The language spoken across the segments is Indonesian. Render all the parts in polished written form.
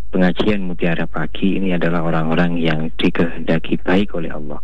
pengajian Mutiara Pagi ini adalah orang-orang yang dikehendaki baik oleh Allah.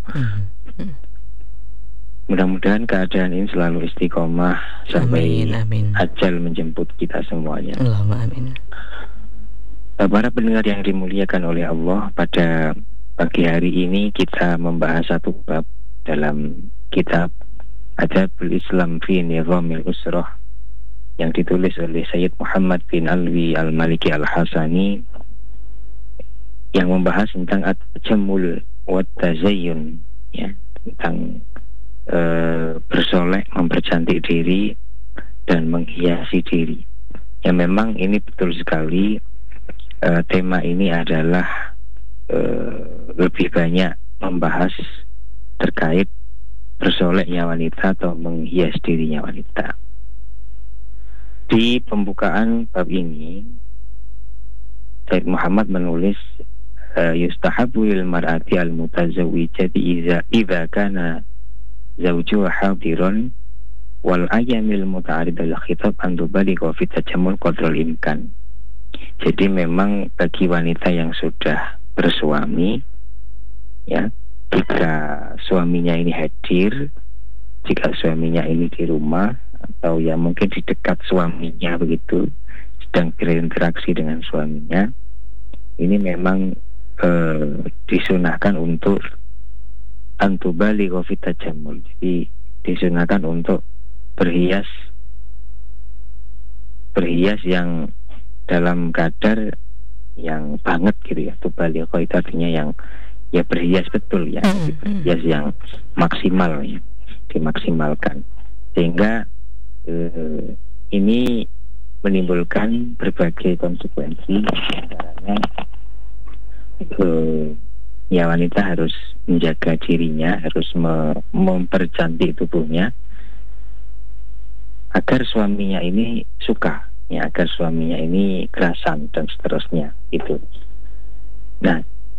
Mudah-mudahan keadaan ini selalu istiqomah sampai ajal menjemput kita semuanya. Allahumma amin. Para pendengar yang dimuliakan oleh Allah, pada pagi hari ini kita membahas satu bab dalam kitab Adabul Islam fi Nizamil Usrah yang ditulis oleh Sayyid Muhammad bin Alwi Al-Maliki Al-Hasani, yang membahas tentang at-tajammul wa tazayyun, ya, tentang bersolek, mempercantik diri dan menghiasi diri. Ya, memang ini betul sekali. Tema ini adalah lebih banyak membahas terkait bersoleknya wanita atau menghias dirinya wanita. Di pembukaan bab ini, Sayyid Muhammad menulis, yustahabu lil mar'ati al-mutazawwijati idza kana zawjuha hadiran wal ayyamil muta'arid al-khitab an tubaligha fi tajammul qadrul imkan. Jadi memang bagi wanita yang sudah bersuami, ya, jika suaminya ini hadir, jika suaminya ini di rumah atau ya mungkin di dekat suaminya begitu, sedang berinteraksi dengan suaminya, ini memang disunahkan untuk antubali fi tajammul. Jadi disunahkan untuk berhias yang dalam kadar yang banget gitu ya. Tubali itu artinya yang ya berhias betul ya, berhias yang maksimal ya, dimaksimalkan, sehingga ini menimbulkan berbagai konsekuensi. Antaranya ya, wanita harus menjaga dirinya, harus mempercantik tubuhnya agar suaminya ini suka, ya, agar suaminya ini kerasan dan seterusnya itu. Nah,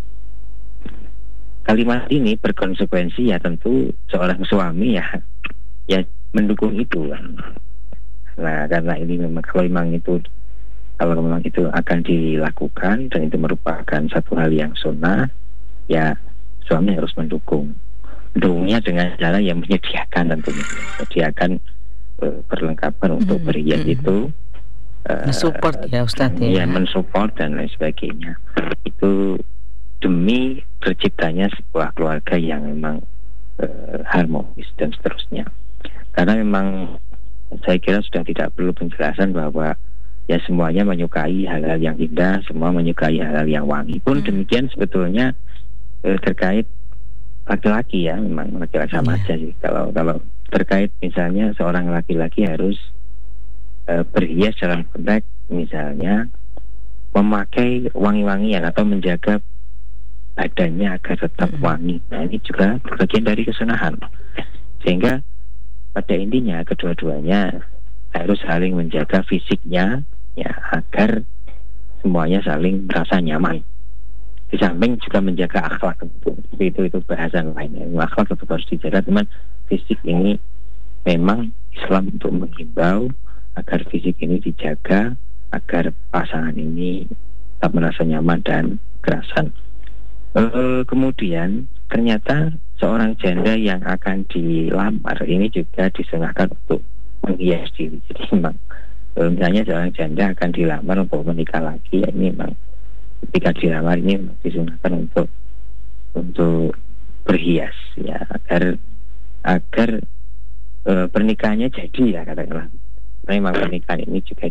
kalimat ini berkonsekuensi ya tentu seorang suami ya mendukung itu kan. Nah, karena ini memang kalau memang itu akan dilakukan dan itu merupakan satu hal yang sunnah, ya suami harus mendukungnya dengan cara yang menyediakan, tentunya menyediakan perlengkapan untuk berhias itu, mensupport ya Ustaz ya, mensupport dan lain sebagainya, itu demi terciptanya sebuah keluarga yang memang harmonis dan seterusnya. Karena memang saya kira sudah tidak perlu penjelasan bahwa ya semuanya menyukai hal-hal yang indah, semua menyukai hal-hal yang wangi. Pun demikian sebetulnya terkait laki-laki, ya memang laki-laki sama aja sih. Kalau terkait misalnya seorang laki-laki harus berhias dalam konteks misalnya memakai wangi-wangian atau menjaga badannya agar tetap wangi. Nah, ini juga bagian dari kesunahan. Sehingga pada intinya kedua-duanya harus saling menjaga fisiknya, ya, agar semuanya saling merasa nyaman. Di samping juga menjaga akhlak, itu bahasan lainnya. Akhlak tetap harus dijaga, teman. Fisik ini memang Islam untuk menghimbau agar fisik ini dijaga, agar pasangan ini tetap merasa nyaman dan kerasan. Kemudian ternyata seorang janda yang akan dilamar ini juga disunahkan untuk menghias diri. Jadi memang misalnya seorang janda akan dilamar untuk menikah lagi, ya ini memang ketika dilamar ini disunahkan untuk berhias, ya, agar pernikahannya jadi, ya, katakanlah. Memang pernikahan ini juga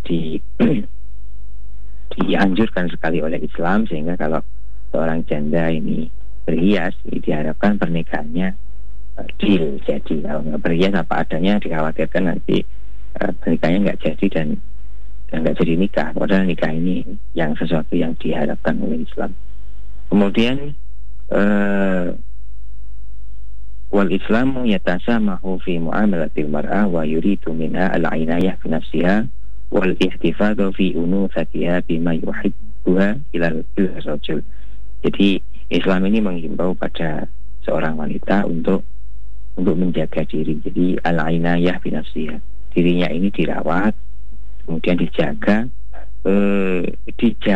dianjurkan sekali oleh Islam, sehingga kalau seorang janda ini berhias, diharapkan pernikahannya deal jadi. Kalau nggak berhias apa adanya, dikhawatirkan nanti pernikahannya nggak jadi dan nggak jadi nikah. Padahal nikah ini yang sesuatu yang diharapkan oleh Islam. Kemudian wal Islamu yatasamahu fi muamalatil mar'ah wa yuridu minha al-inayah fi nafsiha wal ihtifadhu fi unufatiha bima yuhibbuha ila rajul. Jadi Islam ini menghimbau pada seorang wanita untuk menjaga diri. Jadi al-inayah fi nafsiha, dirinya ini dirawat, kemudian dijaga,